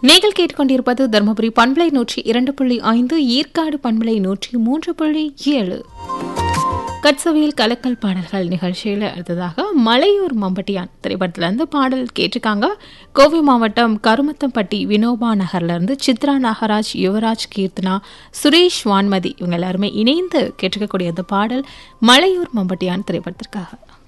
நீங்கள் கேட்டுக்கொண்டிருப்பது தருமபுரி பண்பலை 102.5, ஏற்காடு பண்பலை 103.7. கட்சவியல் கலக்கல் பாடல்கள் நிகழ்ச்சியில் அடுத்ததாக மலையூர் மம்பட்டியான் திரைப்படத்திலிருந்து பாடல் கேட்டிருக்காங்க. கோவை மாவட்டம் கருமத்தம்பட்டி வினோபா நகர்லேருந்து சித்ரா நாகராஜ், யுவராஜ், கீர்த்தனா, சுரேஷ், வான்மதி இவங்க எல்லாருமே இணைந்து கேட்டிருக்கக்கூடிய அந்த பாடல் மலையூர் மம்பட்டியான் திரைப்படத்திற்காக.